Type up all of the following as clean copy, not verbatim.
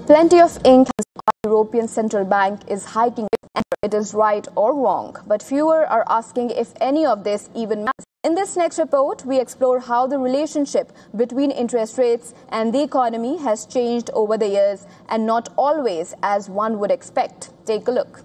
Plenty of ink has the European Central Bank is hiking whether it is right or wrong, but fewer are asking if any of this even matters. In this next report, we explore how the relationship between interest rates and the economy has changed over the years and not always as one would expect. Take a look.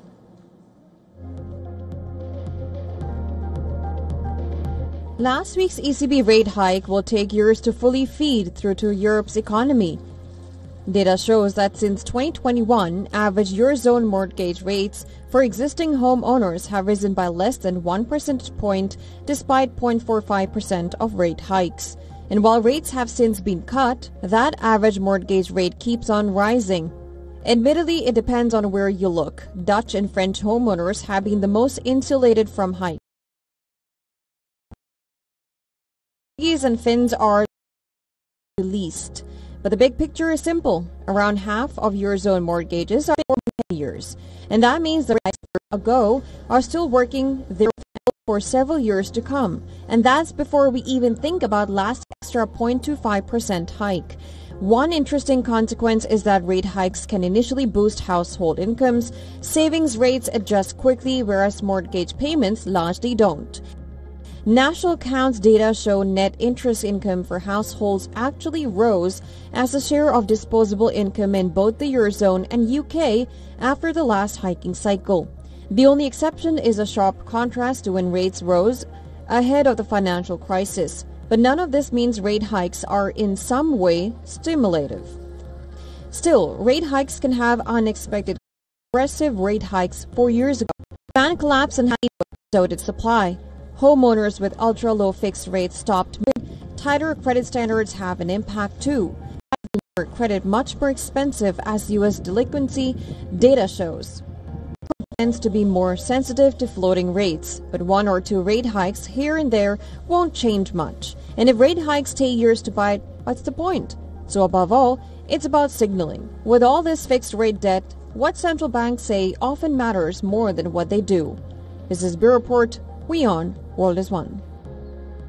Last week's ECB rate hike will take years to fully feed through to Europe's economy. Data shows that since 2021, average Eurozone mortgage rates for existing homeowners have risen by less than 1 percentage point despite 0.45% of rate hikes. And while rates have since been cut, that average mortgage rate keeps on rising. Admittedly, it depends on where you look. Dutch and French homeowners have been the most insulated from hikes. Portuguese and Finns are the least. But the big picture is simple. Around half of Eurozone mortgages are for 10 years. And that means the rates ago are still working their for several years to come. And that's before we even think about last extra 0.25% hike. One interesting consequence is that rate hikes can initially boost household incomes. Savings rates adjust quickly, whereas mortgage payments largely don't. National accounts data show net interest income for households actually rose as a share of disposable income in both the Eurozone and UK after the last hiking cycle. The only exception is a sharp contrast to when rates rose ahead of the financial crisis. But none of this means rate hikes are in some way stimulative. Still, rate hikes can have unexpected aggressive rate hikes 4 years ago. Ban collapse and so did supply. Homeowners with ultra-low fixed rates stopped mid. Tighter credit standards have an impact too. Credit much more expensive as U.S. delinquency data shows. Tends to be more sensitive to floating rates, but 1 or 2 rate hikes here and there won't change much. And if rate hikes take years to bite, what's the point? So above all, it's about signaling. With all this fixed rate debt, what central banks say often matters more than what they do. This is Bureau Report. WION, World is One.